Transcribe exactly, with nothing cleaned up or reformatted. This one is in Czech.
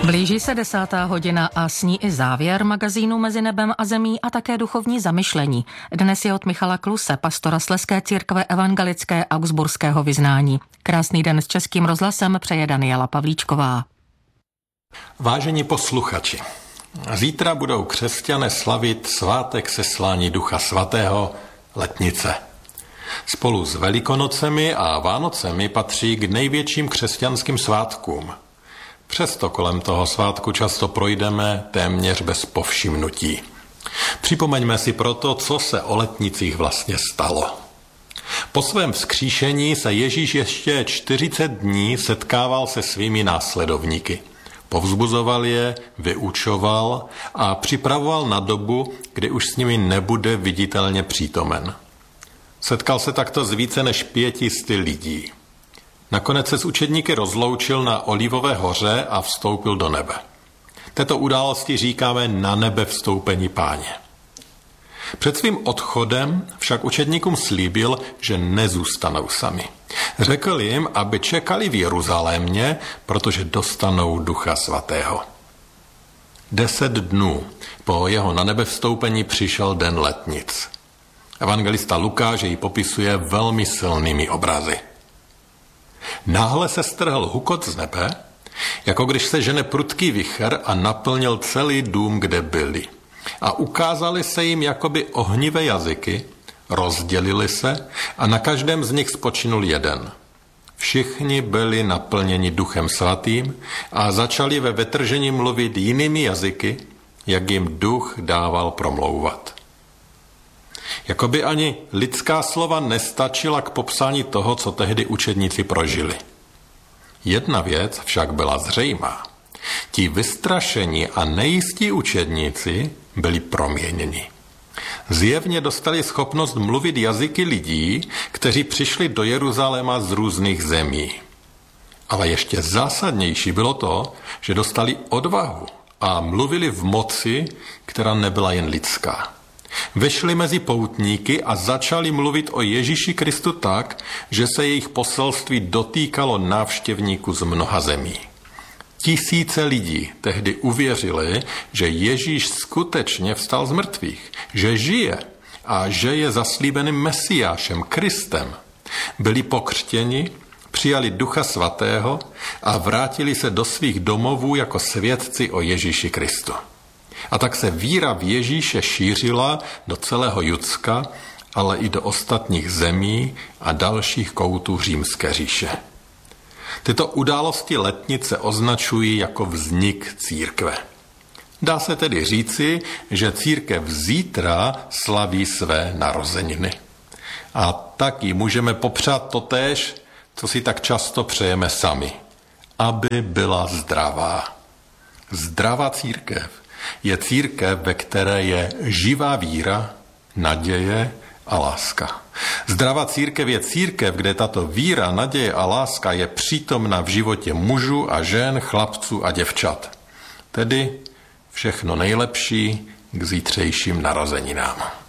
Blíží se desátá hodina a s ní i závěr magazínu Mezi nebem a zemí a také duchovní zamyšlení. Dnes je od Michala Kluse, pastora Slezské církve evangelické augsburského vyznání. Krásný den s Českým rozhlasem přeje Daniela Pavlíčková. Vážení posluchači, zítra budou křesťané slavit svátek seslání Ducha Svatého Letnice. Spolu s Velikonocemi a Vánocemi patří k největším křesťanským svátkům. Přesto kolem toho svátku často projdeme téměř bez povšimnutí. Připomeňme si proto, co se o letnicích vlastně stalo. Po svém vzkříšení se Ježíš ještě čtyřicet dní setkával se svými následovníky. Povzbuzoval je, vyučoval a připravoval na dobu, kdy už s nimi nebude viditelně přítomen. Setkal se takto s více než pěti sty lidí. Nakonec se s učedníky rozloučil na Olivové hoře a vstoupil do nebe. Této události říkáme na nebe vstoupení Páně. Před svým odchodem však učedníkům slíbil, že nezůstanou sami. Řekl jim, aby čekali v Jeruzalémě, protože dostanou Ducha Svatého. Deset dnů po jeho na nebe vstoupení přišel den letnic. Evangelista Lukáš ji popisuje velmi silnými obrazy. Náhle se strhl hukot z nebe, jako když se žene prudký vicher a naplnil celý dům, kde byli. A ukázali se jim jakoby ohnivé jazyky, rozdělili se a na každém z nich spočinul jeden. Všichni byli naplněni Duchem Svatým a začali ve vytržení mluvit jinými jazyky, jak jim Duch dával promlouvat. Jakoby ani lidská slova nestačila k popsání toho, co tehdy učedníci prožili. Jedna věc však byla zřejmá. Ti vystrašení a nejistí učedníci byli proměněni. Zjevně dostali schopnost mluvit jazyky lidí, kteří přišli do Jeruzaléma z různých zemí. Ale ještě zásadnější bylo to, že dostali odvahu a mluvili v moci, která nebyla jen lidská. Vešli mezi poutníky a začali mluvit o Ježíši Kristu tak, že se jejich poselství dotýkalo návštěvníků z mnoha zemí. Tisíce lidí tehdy uvěřili, že Ježíš skutečně vstal z mrtvých, že žije a že je zaslíbeným Mesiášem, Kristem. Byli pokřtěni, přijali Ducha Svatého a vrátili se do svých domovů jako svědci o Ježíši Kristu. A tak se víra v Ježíše šířila do celého Judska, ale i do ostatních zemí a dalších koutů Římské říše. Tyto události letnice označují jako vznik církve. Dá se tedy říci, že církev zítra slaví své narozeniny. A tak jí můžeme popřát totéž, co si tak často přejeme sami, aby byla zdravá. Zdravá církev je církev, ve které je živá víra, naděje a láska. Zdravá církev je církev, kde tato víra, naděje a láska je přítomna v životě mužů a žen, chlapců a děvčat. Tedy všechno nejlepší k zítřejším narozeninám.